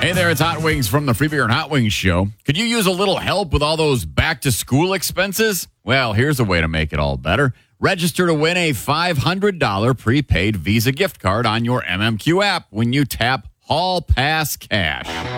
Hey there, it's Hot Wings from the Free Beer and Hot Wings Show. Could you use a little help with all those back-to-school expenses? Well, here's a way to make it all better. Register to win a $500 prepaid Visa gift card on your MMQ app when you tap Hall Pass Cash.